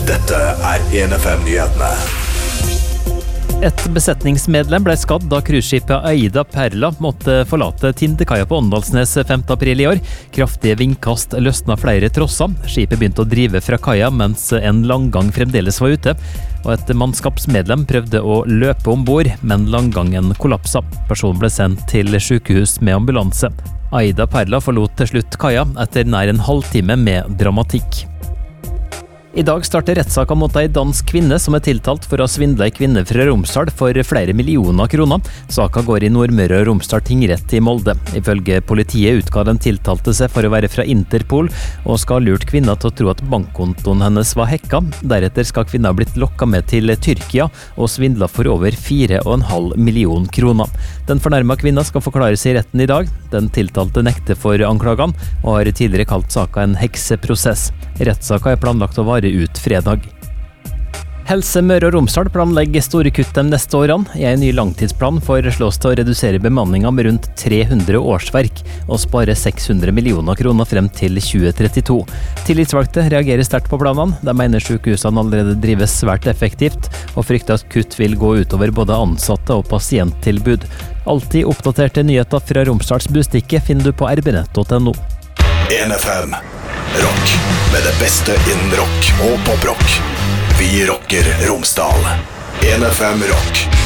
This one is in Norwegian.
Dette 1FM-nyhetene. Et besetningsmedlem ble skadd da cruiseskipet Aida Perla måtte forlate Tindekaia på Åndalsnes 5. april i år. Kraftige vindkast løsna flere trosser. Skipet begynte å drive fra kaia mens en langgang fremdeles var ute. Og et mannskapsmedlem prøvde å løpe ombord, men langgangen kollapsa. Personen ble sendt til sykehus med ambulanse. Aida Perla forlot til slutt kaia etter nær en halvtime med dramatikk. I dag starter rettssaken mot en dansk kvinne som er tiltalt for å ha svindlet en kvinne fra Romsdal for flere millioner kroner. Saken går i Nordmøre og Romsdal tingrett i Molde. Ifølge politiet utga den tiltalte seg for å være fra Interpol og skal ha lurt kvinna til å tro at bankkontoen hennes var hekka. Deretter skal kvinna ha blitt lokket med til Tyrkia og svindlet for over 4,5 millioner kroner. Den fornærmede kvinna skal forklare seg i retten i dag. Den tiltalte nekter for anklagene og har tidligere kalt saken en hekseprosess. Rettssaken er planlagt å vare ut fredag. Helse Møre og Romsdal planlegger store kutt de neste årene. I en ny langtidsplan foreslås det å redusere bemanningen med rundt 300 årsverk og spare 600 millioner kroner frem til 2032. Tillitsvalgte reagerer sterkt på planene. De mener sykehusene allerede drives svært effektivt og frykter at kutt vil gå utover både ansatte og pasienttilbud. Alltid oppdaterte nyheter fra Romsdals Bustikke finner du på rbnett.no. 1FM Rock, med det beste innen rock og poprock. Vi rocker Romsdal. 1FM Rock.